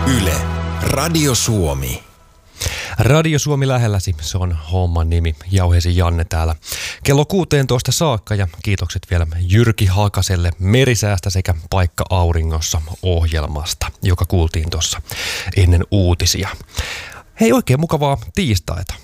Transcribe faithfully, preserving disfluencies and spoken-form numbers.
Yle, Radio Suomi. Radio Suomi lähelläsi, se on homman nimi. Jauheesi Janne täällä kello kuusitoista saakka ja kiitokset vielä Jyrki Hakaselle Merisäästä sekä Paikka Auringossa ohjelmasta, joka kuultiin tuossa ennen uutisia. Hei, oikein mukavaa tiistaita.